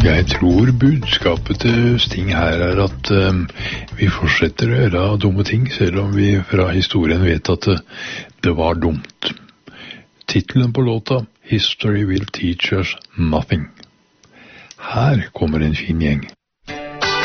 Jeg tror budskapet til Sting her at vi fortsetter å gjøre dumme ting, selv om vi fra historien vet at det var dumt. Titelen på låta, History Will Teach Us Nothing. Her kommer en fin gjeng.